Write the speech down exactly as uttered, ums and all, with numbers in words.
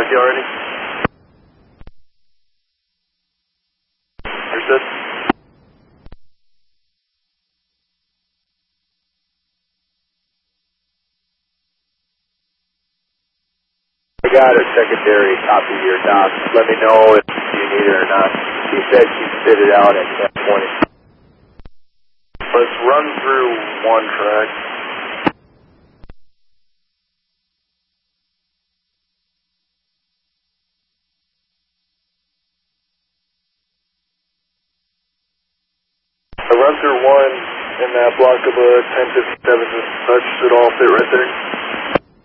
contact you already. Understood. I got a secondary copy of your doc. Let me know if you need it or not. She said she spit it out at ten twenty. Let's run through one track. I run through one in that block of a ten fifty-seven. Does it all fit right there?